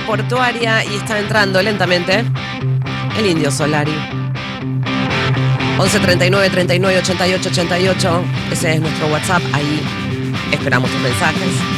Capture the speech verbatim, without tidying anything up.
portuaria y está entrando lentamente el Indio Solari. once treinta y nueve, treinta y nueve, ochenta y ocho, ochenta y ocho. Ese es nuestro WhatsApp. Ahí esperamos tus mensajes.